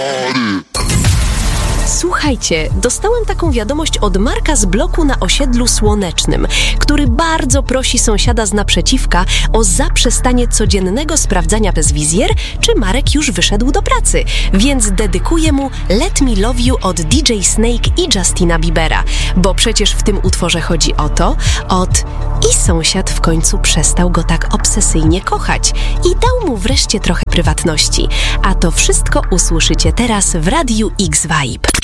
Słuchajcie, dostałem taką wiadomość od Marka z bloku na osiedlu Słonecznym, który bardzo prosi sąsiada z naprzeciwka o zaprzestanie codziennego sprawdzania przez wizjer, czy Marek już wyszedł do pracy, więc dedykuję mu Let Me Love You od DJ Snake i Justina Biebera, bo przecież w tym utworze chodzi o to, i sąsiad w końcu przestał go tak obsesyjnie kochać i dał mu wreszcie trochę prywatności. A to wszystko usłyszycie teraz w Radiu X Vibe.